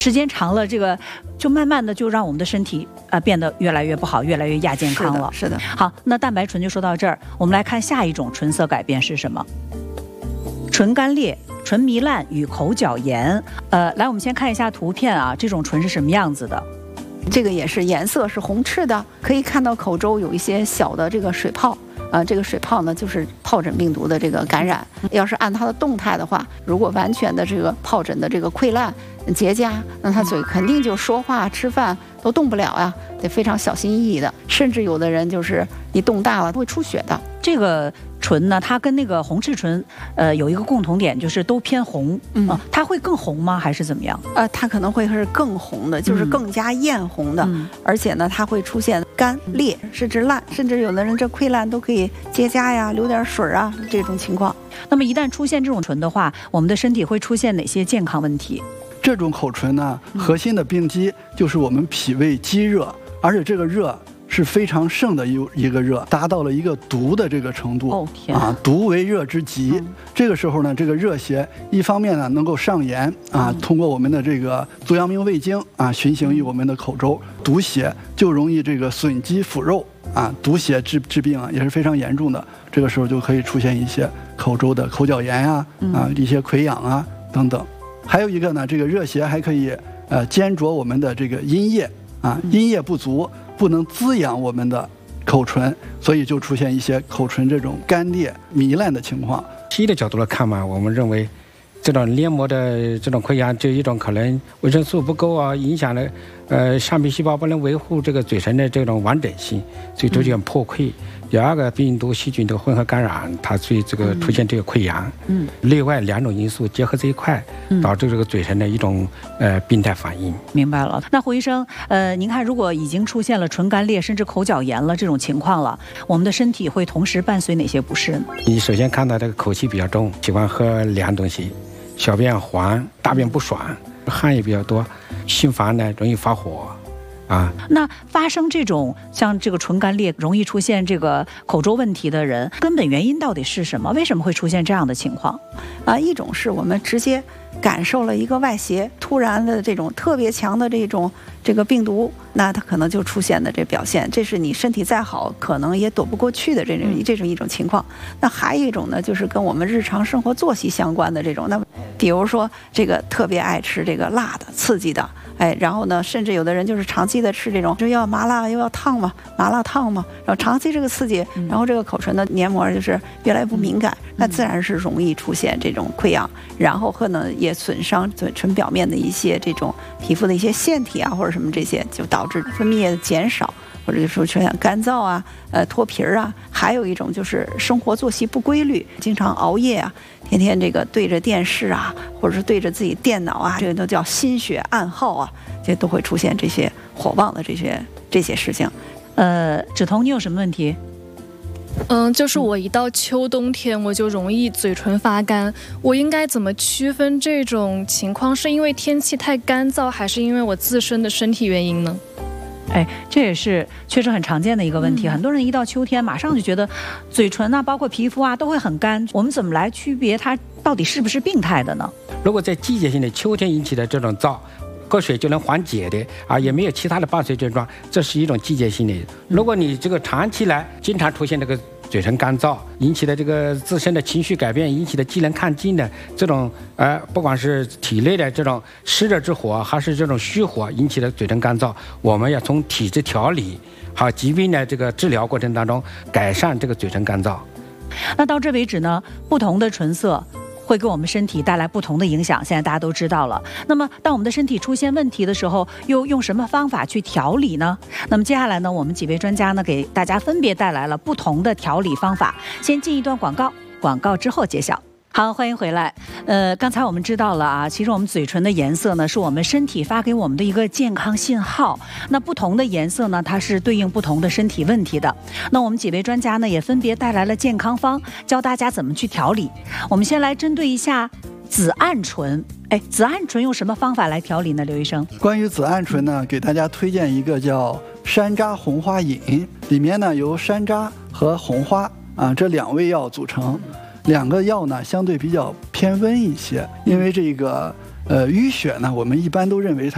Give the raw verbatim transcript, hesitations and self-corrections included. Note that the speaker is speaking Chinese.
时间长了，这个就慢慢的就让我们的身体啊、呃、变得越来越不好，越来越亚健康了。 是的，是的。 好，那蛋白醇就说到这儿，我们来看下一种唇色改变是什么？唇干裂、唇糜烂与口角炎。呃，来，我们先看一下图片啊，这种唇是什么样子的？ 这个也是颜色是红赤的，可以看到口周有一些小的这个水泡。呃，这个水泡呢，就是疱疹病毒的这个感染。要是按它的动态的话，如果完全的这个疱疹的这个溃烂结痂，那他嘴肯定就说话、吃饭都动不了呀，得非常小心翼翼的。甚至有的人就是一动大了会出血的。 这个唇呢，它跟那个红赤唇，呃，有一个共同点，就是都偏红。嗯、呃，它会更红吗？还是怎么样？ 呃，它可能会是更红的，就是更加艳红的，嗯、而且呢，它会出现干裂，甚至烂，甚至有的人这溃烂都可以结痂呀，流点水啊这种情况。 那么一旦出现这种唇的话，我们的身体会出现哪些健康问题？ 这种口唇呢，核心的病机就是我们脾胃积热，而且这个热是非常盛的一一个热，达到了一个毒的这个程度。 哦天啊，毒为热之极。嗯、这个时候呢，这个热邪一方面呢能够上炎啊，嗯、通过我们的这个足阳明胃经啊循行于我们的口周，毒邪就容易这个损肌腐肉啊，毒邪治治病啊也是非常严重的。这个时候就可以出现一些口周的口角炎呀、啊，啊一些溃疡啊等等。还有一个呢，这个热邪还可以呃煎灼我们的这个阴液啊，阴液不足。不能滋养我们的口唇，所以就出现一些口唇这种干裂、糜烂的情况。 西医的角度来看嘛，我们认为这种黏膜的这种溃疡，就一种可能维生素不够啊，影响了呃上皮细胞不能维护这个嘴唇的这种完整性，所以出现破溃。嗯、第二个，病毒、细菌的混合感染，它所以这个出现这个溃疡。嗯，内外两种因素结合在一块，导致这个嘴唇的一种呃病态反应。 明白了。那胡医生，呃，您看，如果已经出现了唇干裂甚至口角炎了这种情况了，我们的身体会同时伴随哪些不适呢？ 你首先看到这个口气比较重，喜欢喝凉东西，小便黄，大便不爽，汗也比较多，心烦呢，容易发火。啊， 那发生这种像这个唇干裂、容易出现这个口周问题的人，根本原因到底是什么？为什么会出现这样的情况？ 啊，一种是我们直接感受了一个外邪，突然的这种特别强的这种这个病毒，那它可能就出现的这表现，这是你身体再好，可能也躲不过去的这种这种一种情况。那还有一种呢，就是跟我们日常生活作息相关的这种，那比如说这个特别爱吃这个辣的、刺激的。哎，然后呢，甚至有的人就是长期的吃这种，就要麻辣又要烫嘛，麻辣烫嘛，然后长期这个刺激，然后这个口唇的黏膜就是越来越不敏感，嗯、那自然是容易出现这种溃疡，然后可能也损伤嘴唇表面的一些这种皮肤的一些腺体啊，或者什么这些，就导致分泌液减少，或者就说出现干燥啊、呃脱皮儿啊，还有一种就是生活作息不规律，经常熬夜啊。天天这个对着电视啊，或者是对着自己电脑啊，这个都叫心血暗耗啊，这都会出现这些火旺的这些这些事情。 呃，芷彤，你有什么问题？ 嗯，就是我一到秋冬天，我就容易嘴唇发干。我应该怎么区分这种情况？是因为天气太干燥，还是因为我自身的身体原因呢？ 哎，这也是确实很常见的一个问题。嗯、很多人一到秋天，马上就觉得嘴唇啊，包括皮肤啊，都会很干。我们怎么来区别它到底是不是病态的呢？ 如果在季节性的秋天引起的这种燥，喝水就能缓解的啊，也没有其他的伴随症状，这是一种季节性的。如果你这个长期来经常出现这个嘴唇干燥引起的这个自身的情绪改变引起的机能亢进的这种呃，不管是体内的这种湿热之火，还是这种虚火引起的嘴唇干燥，我们要从体质调理和疾病的这个治疗过程当中改善这个嘴唇干燥。 那到这为止呢，不同的唇色会给我们身体带来不同的影响，现在大家都知道了。那么当我们的身体出现问题的时候，又用什么方法去调理呢？那么接下来呢，我们几位专家呢给大家分别带来了不同的调理方法。先进一段广告，广告之后揭晓。好，欢迎回来。呃，刚才我们知道了啊，其实我们嘴唇的颜色呢，是我们身体发给我们的一个健康信号。那不同的颜色呢，它是对应不同的身体问题的。那我们几位专家呢，也分别带来了健康方，教大家怎么去调理。我们先来针对一下紫暗唇。哎，紫暗唇用什么方法来调理呢？刘医生， 关于紫暗唇呢，给大家推荐一个叫山楂红花饮，里面呢由山楂和红花啊这两味药组成。两个药呢相对比较偏温一些，因为这个呃淤血呢，我们一般都认为它